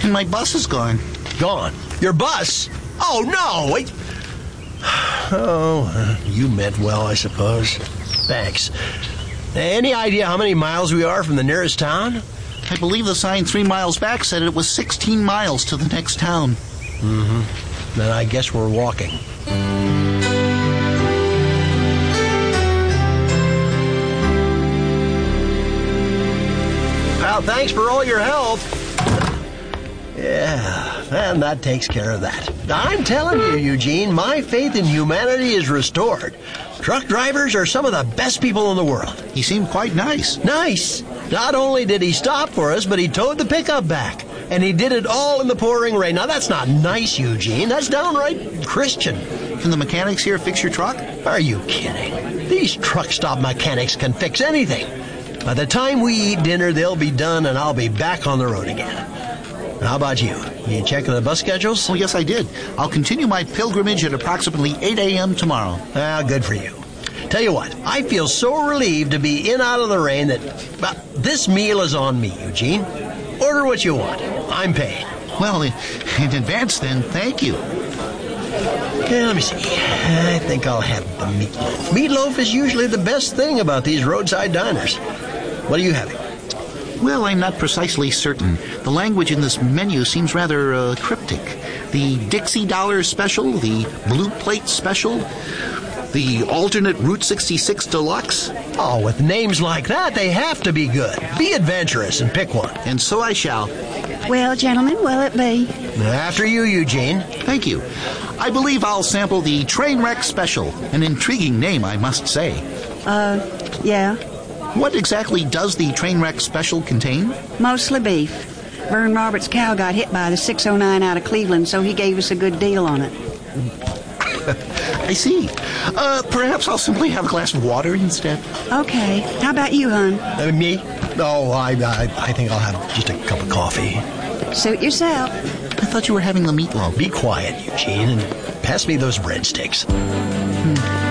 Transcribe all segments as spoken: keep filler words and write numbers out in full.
And my bus is gone. Gone? Your bus? Oh, no! Wait. Oh, uh, you meant well, I suppose. Thanks. Any idea how many miles we are from the nearest town? I believe the sign three miles back said it was sixteen miles to the next town. Mm-hmm. Then I guess we're walking. Well, thanks for all your help. Yeah, and that takes care of that. I'm telling you, Eugene, my faith in humanity is restored. Truck drivers are some of the best people in the world. He seemed quite nice. Nice. Not only did he stop for us, but he towed the pickup back. And he did it all in the pouring rain. Now, that's not nice, Eugene. That's downright Christian. Can the mechanics here fix your truck? Are you kidding? These truck stop mechanics can fix anything. By the time we eat dinner, they'll be done, and I'll be back on the road again. How about you? You checking the bus schedules? Oh, yes, I did. I'll continue my pilgrimage at approximately eight a.m. tomorrow. Ah, good for you. Tell you what, I feel so relieved to be in out of the rain that well, this meal is on me, Eugene. Order what you want. I'm paying. Well, in advance then, thank you. Okay, let me see. I think I'll have the meatloaf. Meatloaf is usually the best thing about these roadside diners. What are you having? Well, I'm not precisely certain. The language in this menu seems rather uh, cryptic. The Dixie Dollar Special, the Blue Plate Special, the alternate Route sixty-six Deluxe. Oh, with names like that, they have to be good. Be adventurous and pick one. And so I shall. Well, gentlemen, will it be? After you, Eugene. Thank you. I believe I'll sample the Trainwreck Special. An intriguing name, I must say. Uh, yeah. What exactly does the Trainwreck Special contain? Mostly beef. Vern Roberts' cow got hit by the six oh nine out of Cleveland, so he gave us a good deal on it. I see. Uh, perhaps I'll simply have a glass of water instead. Okay. How about you, hon? Uh, me? Oh, I, I I think I'll have just a cup of coffee. Suit yourself. I thought you were having the meatloaf. Be quiet, Eugene, and pass me those breadsticks. Hmm.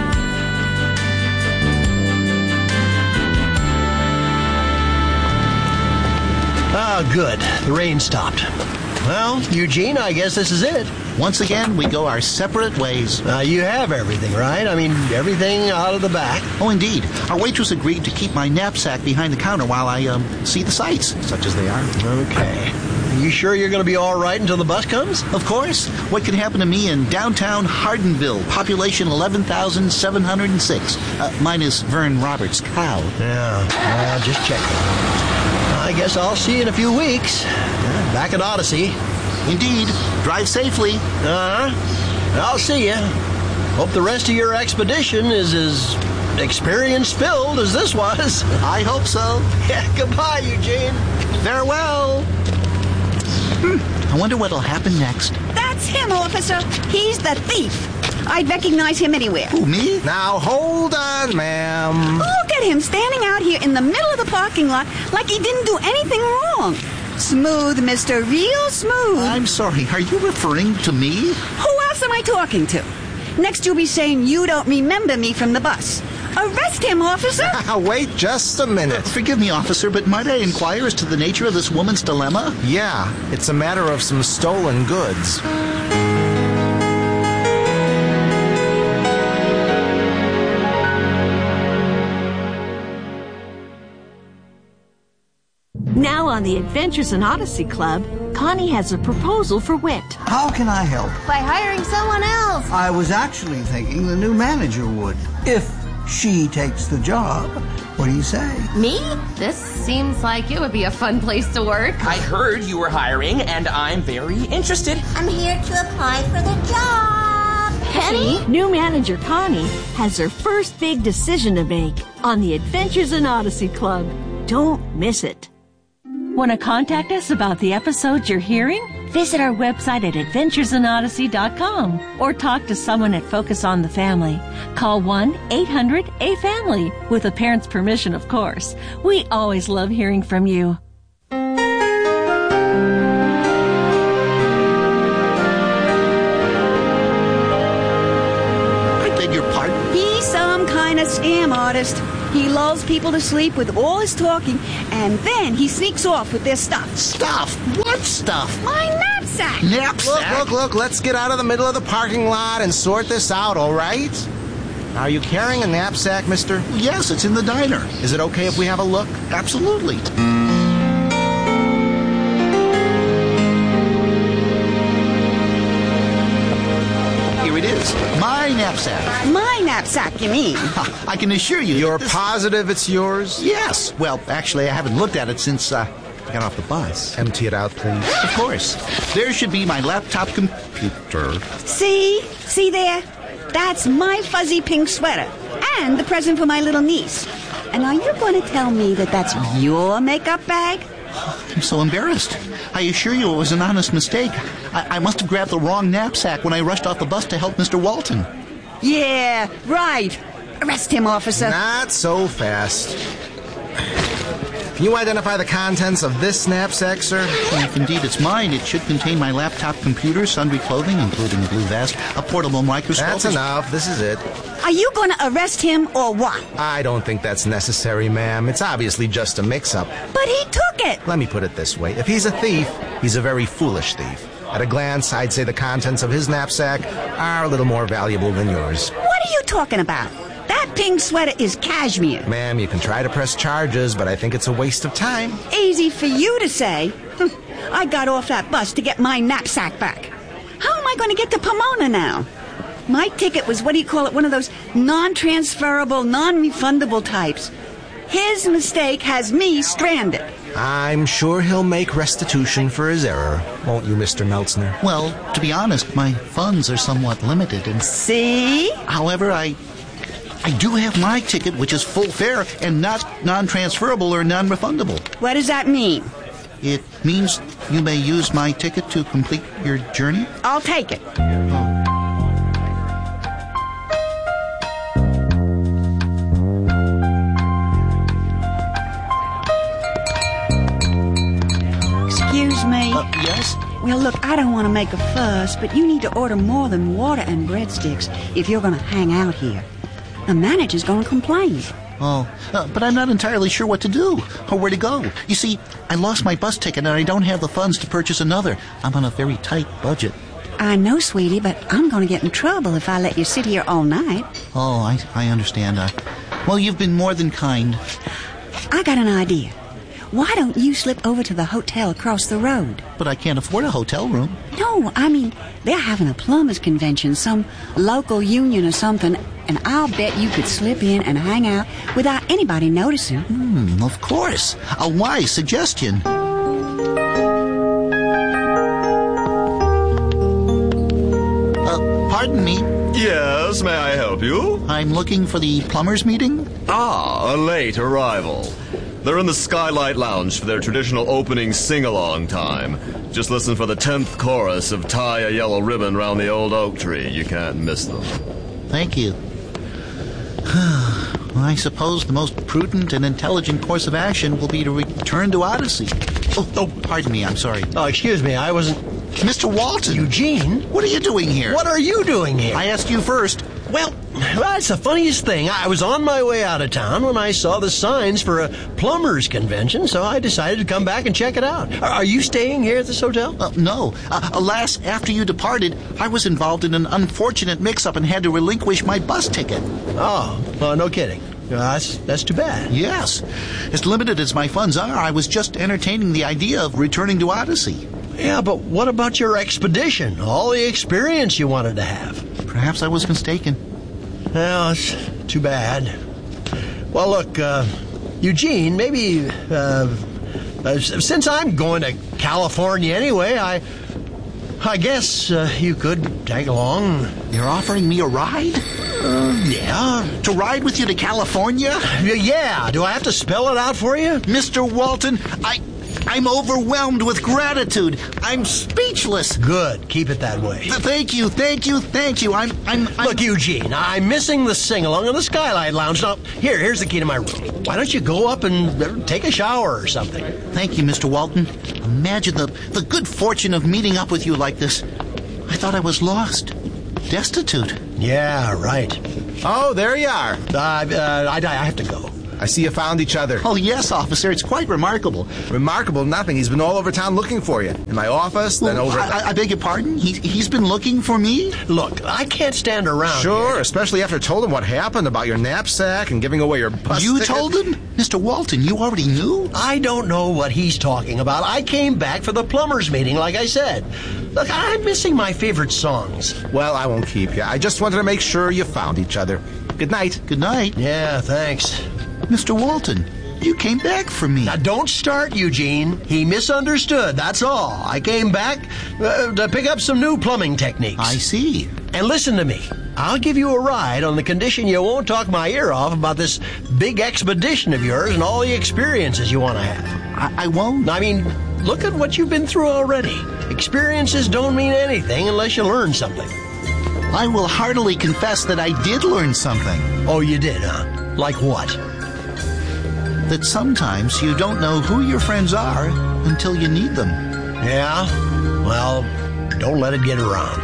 Ah, good. The rain stopped. Well, Eugene, I guess this is it. Once again, we go our separate ways. Uh, you have everything, right? I mean, everything out of the back. Oh, indeed. Our waitress agreed to keep my knapsack behind the counter while I um, see the sights, such as they are. Okay. You sure you're going to be all right until the bus comes? Of course. What could happen to me in downtown Hardinville, population eleven thousand seven hundred six, uh, minus Vern Roberts' cow? Yeah, well, just checking. I guess I'll see you in a few weeks. Back at Odyssey. Indeed. Drive safely. Uh-huh. I'll see you. Hope the rest of your expedition is as experience-filled as this was. I hope so. Yeah, goodbye, Eugene. Farewell. Hmm. I wonder what'll happen next. That's him, officer. He's the thief. I'd recognize him anywhere. Who, me? Now, hold on, ma'am. Look at him standing out here in the middle of the parking lot like he didn't do anything wrong. Smooth, mister, real smooth. I'm sorry, are you referring to me? Who else am I talking to? Next you'll be saying you don't remember me from the bus. Arrest him, officer. Wait just a minute. Forgive me, officer, but might I inquire as to the nature of this woman's dilemma? Yeah, it's a matter of some stolen goods. Now on the Adventures in Odyssey Club, Connie has a proposal for Whit. How can I help? By hiring someone else. I was actually thinking the new manager would, if she takes the job. What do you say? Me? This seems like it would be a fun place to work. I heard you were hiring, and I'm very interested. I'm here to apply for the job. Penny? New manager Connie has her first big decision to make on the Adventures in Odyssey Club. Don't miss it. Want to contact us about the episodes you're hearing? Visit our website at adventures in odyssey dot com or talk to someone at Focus on the Family. Call one eight hundred A family with a parent's permission, of course. We always love hearing from you. I beg your pardon? He's some kind of scam artist. He lulls people to sleep with all his talking, and then he sneaks off with their stuff. Stuff? What stuff? My knapsack. Knapsack? Look, look, look, let's get out of the middle of the parking lot and sort this out, all right? Are you carrying a knapsack, mister? Yes, it's in the diner. Is it okay if we have a look? Absolutely. Here it is. My knapsack. My knapsack, you mean? I can assure you. You're this- positive it's yours? Yes. Well, actually, I haven't looked at it since uh, I got off the bus. Empty it out, please. Of course. There should be my laptop computer. See? See there? That's my fuzzy pink sweater. And the present for my little niece. And are you going to tell me that that's your makeup bag? I'm so embarrassed. I assure you it was an honest mistake. I, I must have grabbed the wrong knapsack when I rushed off the bus to help Mister Walton. Yeah, right. Arrest him, officer. Not so fast. Can you identify the contents of this knapsack, sir? If indeed it's mine, it should contain my laptop computer, sundry clothing, including a blue vest, a portable microscope. That's enough. This is it. Are you going to arrest him or what? I don't think that's necessary, ma'am. It's obviously just a mix-up. But he took it. Let me put it this way. If he's a thief, he's a very foolish thief. At a glance, I'd say the contents of his knapsack are a little more valuable than yours. What are you talking about? That pink sweater is cashmere. Ma'am, you can try to press charges, but I think it's a waste of time. Easy for you to say. I got off that bus to get my knapsack back. How am I going to get to Pomona now? My ticket was, what do you call it, one of those non-transferable, non-refundable types. His mistake has me stranded. I'm sure he'll make restitution for his error, won't you, Mister Meltzner? Well, to be honest, my funds are somewhat limited, and See? however, I I do have my ticket, which is full fare and not non-transferable or non-refundable. What does that mean? It means you may use my ticket to complete your journey? I'll take it. Excuse me. Uh, yes? Well, look, I don't want to make a fuss, but you need to order more than water and breadsticks if you're going to hang out here. The manager's going to complain. Oh, uh, but I'm not entirely sure what to do or where to go. You see, I lost my bus ticket and I don't have the funds to purchase another. I'm on a very tight budget. I know, sweetie, but I'm going to get in trouble if I let you sit here all night. Oh, I, I understand. Uh, well, you've been more than kind. I got an idea. Why don't you slip over to the hotel across the road? But I can't afford a hotel room. No, I mean, they're having a plumbers convention, some local union or something, and I'll bet you could slip in and hang out without anybody noticing. Hmm, of course. A wise suggestion. Uh, pardon me. Yes, may I help you? I'm looking for the plumbers meeting. Ah, a late arrival. They're in the Skylight Lounge for their traditional opening sing-along time. Just listen for the tenth chorus of Tie a Yellow Ribbon Round the Old Oak Tree. You can't miss them. Thank you. Well, I suppose the most prudent and intelligent course of action will be to return to Odyssey. Oh, oh, pardon me, I'm sorry. Oh, excuse me, I wasn't... Mister Walton! Eugene? What are you doing here? What are you doing here? I asked you first. Well, that's the funniest thing. I was on my way out of town when I saw the signs for a plumbers convention, so I decided to come back and check it out. Are, are you staying here at this hotel? Uh, no. Uh, alas, after you departed, I was involved in an unfortunate mix-up and had to relinquish my bus ticket. Oh, well, no kidding. Uh, that's, that's too bad. Yes. As limited as my funds are, I was just entertaining the idea of returning to Odyssey. Yeah, but what about your expedition? All the experience you wanted to have? Perhaps I was mistaken. Well, it's too bad. Well, look, uh, Eugene, maybe, uh, uh, since I'm going to California anyway, I, I guess uh, you could tag along. You're offering me a ride? Uh, yeah. To ride with you to California? Yeah. Do I have to spell it out for you? Mister Walton, I... I'm overwhelmed with gratitude. I'm speechless. Good. Keep it that way. Th- thank you, thank you, thank you. I'm, I'm, I'm... Look, Eugene, I'm missing the sing-along in the Skylight Lounge. Now, here, here's the key to my room. Why don't you go up and take a shower or something? Thank you, Mister Walton. Imagine the, the good fortune of meeting up with you like this. I thought I was lost. Destitute. Yeah, right. Oh, there you are. Uh, uh, I, I have to go. I see you found each other. Oh, yes, officer. It's quite remarkable. Remarkable nothing. He's been all over town looking for you. In my office, then Well, over... I, I beg your pardon? He, he's been looking for me? Look, I can't stand around Sure, here. especially after I told him what happened about your knapsack and giving away your bus You ticket. told him? Mister Walton, you already knew? I don't know what he's talking about. I came back for the plumbers meeting, like I said. Look, I'm missing my favorite songs. Well, I won't keep you. I just wanted to make sure you found each other. Good night. Good night. Yeah, thanks. Mister Walton, you came back for me. Now, don't start, Eugene. He misunderstood, that's all. I came back uh, to pick up some new plumbing techniques. I see. And listen to me. I'll give you a ride on the condition you won't talk my ear off about this big expedition of yours and all the experiences you want to have. I, I won't. I mean, look at what you've been through already. Experiences don't mean anything unless you learn something. I will heartily confess that I did learn something. Oh, you did, huh? Like what? That sometimes you don't know who your friends are until you need them. Yeah? Well, don't let it get around.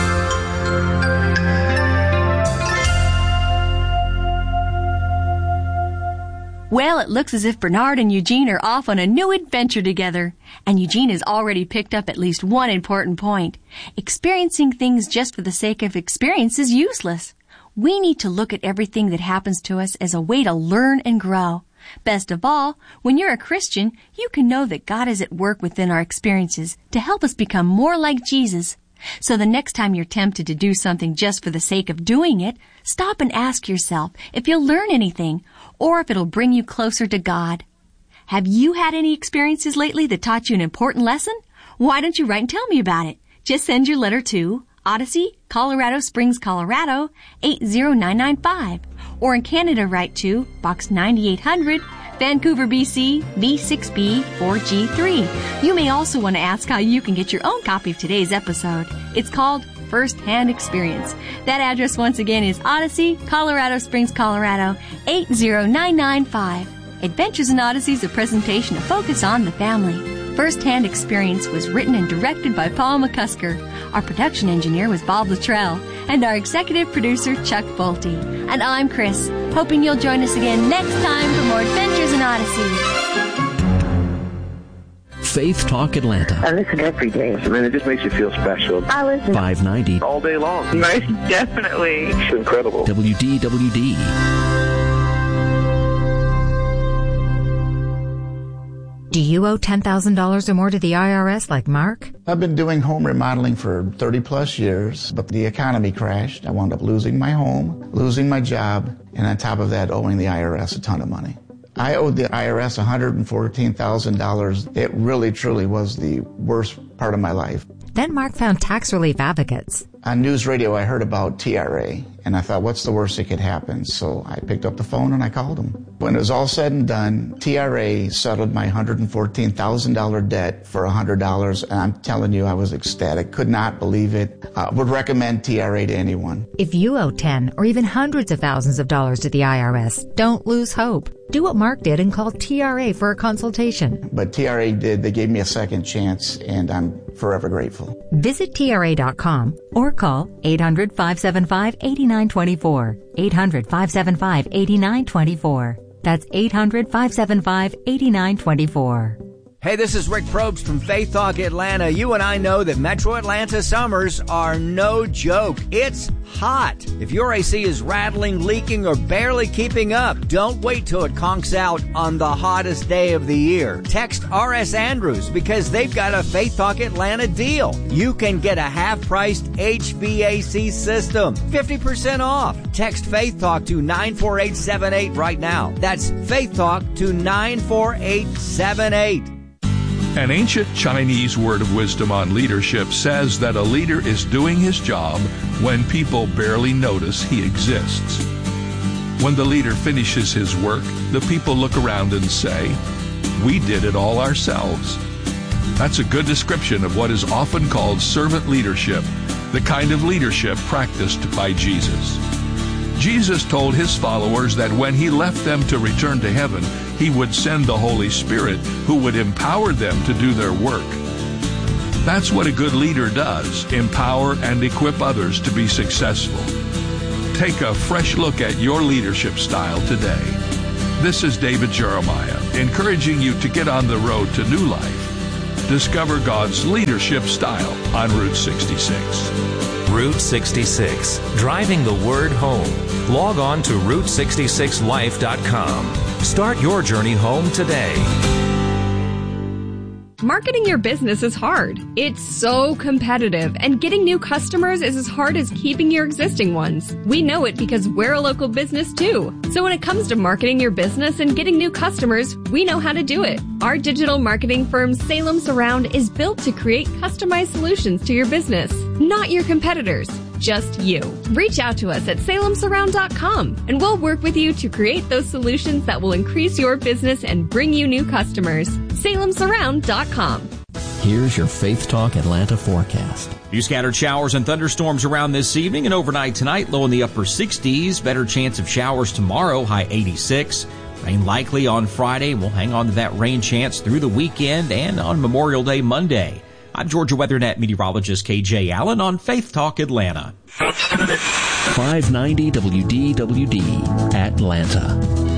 Well, it looks as if Bernard and Eugene are off on a new adventure together. And Eugene has already picked up at least one important point. Experiencing things just for the sake of experience is useless. We need to look at everything that happens to us as a way to learn and grow. Best of all, when you're a Christian, you can know that God is at work within our experiences to help us become more like Jesus. So the next time you're tempted to do something just for the sake of doing it, stop and ask yourself if you'll learn anything or if it'll bring you closer to God. Have you had any experiences lately that taught you an important lesson? Why don't you write and tell me about it? Just send your letter to Odyssey, Colorado Springs, Colorado, eight zero nine nine five. Or in Canada, write to Box ninety-eight hundred, Vancouver, B C, V six B four G three. You may also want to ask how you can get your own copy of today's episode. It's called First-Hand Experience. That address once again is Odyssey, Colorado Springs, Colorado, eight zero nine nine five. Adventures in Odyssey is a presentation of Focus on the Family. First-Hand Experience was written and directed by Paul McCusker. Our production engineer was Bob Luttrell, and our executive producer, Chuck Bolte. And I'm Chris, hoping you'll join us again next time for more Adventures in Odyssey. Faith Talk Atlanta. I listen every day. I mean, it just makes you feel special. I listen five ninety. All day long. Most definitely. It's incredible. W D W D. Do you owe ten thousand dollars or more to the I R S like Mark? I've been doing home remodeling for thirty plus years, but the economy crashed. I wound up losing my home, losing my job, and on top of that, owing the I R S a ton of money. I owed the I R S one hundred fourteen thousand dollars. It really, truly was the worst part of my life. Then Mark found tax relief advocates. On news radio, I heard about T R A, and I thought, what's the worst that could happen? So I picked up the phone and I called them. When it was all said and done, T R A settled my one hundred fourteen thousand dollars debt for one hundred dollars, and I'm telling you, I was ecstatic, could not believe it. Uh, would recommend T R A to anyone. If you owe ten or even hundreds of thousands of dollars to the I R S, don't lose hope. Do what Mark did and call T R A for a consultation. But T R A did, they gave me a second chance, and I'm forever grateful. Visit T R A dot com or call eight hundred, five seven five, eight nine two four. eight hundred, five seven five, eight nine two four. That's eight hundred, five seven five, eight nine two four. Hey, this is Rick Probst from Faith Talk Atlanta. You and I know that Metro Atlanta summers are no joke. It's hot. If your A C is rattling, leaking, or barely keeping up, don't wait till it conks out on the hottest day of the year. Text R S Andrews because they've got a Faith Talk Atlanta deal. You can get a half-priced H V A C system, fifty percent off. Text Faith Talk to nine four eight seven eight right now. That's Faith Talk to nine four eight seven eight. An ancient Chinese word of wisdom on leadership says that a leader is doing his job when people barely notice he exists. When the leader finishes his work, the people look around and say, "We did it all ourselves." That's a good description of what is often called servant leadership, the kind of leadership practiced by Jesus. Jesus told his followers that when he left them to return to heaven, he would send the Holy Spirit who would empower them to do their work. That's what a good leader does, empower and equip others to be successful. Take a fresh look at your leadership style today. This is David Jeremiah, encouraging you to get on the road to new life. Discover God's leadership style on Route sixty-six. Route sixty-six, driving the word home. Log on to route sixty-six life dot com. Start your journey home today. Marketing your business is hard. It's so competitive, and getting new customers is as hard as keeping your existing ones. We know it because we're a local business too. So when it comes to marketing your business and getting new customers, we know how to do it. Our digital marketing firm, Salem Surround, is built to create customized solutions to your business, not your competitors. Just you. Reach out to us at salem surround dot com and we'll work with you to create those solutions that will increase your business and bring you new customers. salem surround dot com. Here's your Faith Talk Atlanta forecast. Few scattered showers and thunderstorms around this evening and overnight tonight, low in the upper sixties. Better chance of showers tomorrow, high eighty-six. Rain likely on Friday. We'll hang on to that rain chance through the weekend and on Memorial Day Monday. I'm Georgia WeatherNet meteorologist K J Allen on Faith Talk Atlanta. five ninety W D W D, Atlanta.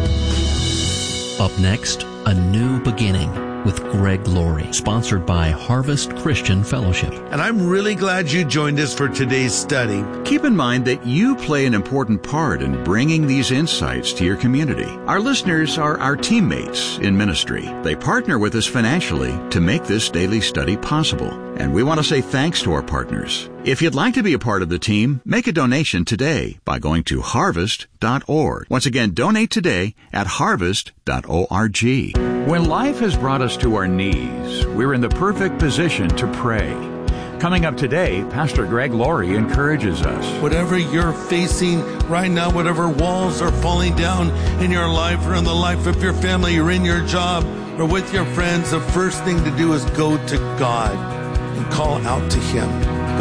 Up next, A New Beginning with Greg Laurie, sponsored by Harvest Christian Fellowship. And I'm really glad you joined us for today's study. Keep in mind that you play an important part in bringing these insights to your community. Our listeners are our teammates in ministry. They partner with us financially to make this daily study possible. And we want to say thanks to our partners. If you'd like to be a part of the team, make a donation today by going to harvest dot org. Once again, donate today at harvest dot org. When life has brought us to our knees, we're in the perfect position to pray. Coming up today, Pastor Greg Laurie encourages us. Whatever you're facing right now, whatever walls are falling down in your life or in the life of your family or in your job or with your friends, the first thing to do is go to God and call out to Him.